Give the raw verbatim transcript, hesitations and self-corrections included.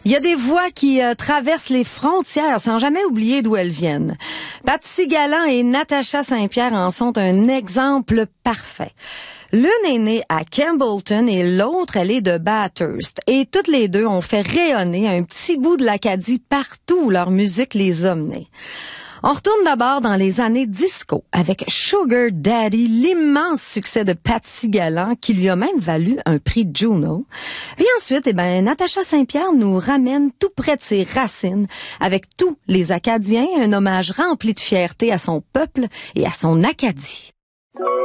Il y a des voix qui euh, traversent les frontières sans jamais oublier d'où elles viennent. Patsy Galland et Natacha Saint-Pierre en sont un exemple parfait. L'une est née à Campbellton et l'autre, elle est de Bathurst. Et toutes les deux ont fait rayonner un petit bout de l'Acadie partout où leur musique les a menés. On retourne d'abord dans les années disco avec Sugar Daddy, l'immense succès de Patsy Galland qui lui a même valu un prix Juno. Et ensuite, eh ben, Natacha Saint-Pierre nous ramène tout près de ses racines avec tous les Acadiens, un hommage rempli de fierté à son peuple et à son Acadie.